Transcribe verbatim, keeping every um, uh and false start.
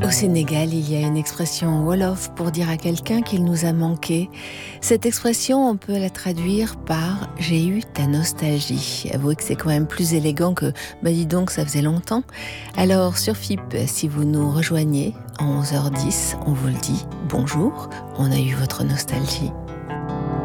Au Sénégal, il y a une expression wolof pour dire à quelqu'un qu'il nous a manqué. Cette expression, on peut la traduire par « j'ai eu ta nostalgie ». Avouez que c'est quand même plus élégant que « bah dis donc, ça faisait longtemps ». Alors sur F I P, si vous nous rejoignez à onze heures dix, on vous le dit, bonjour, on a eu votre nostalgie.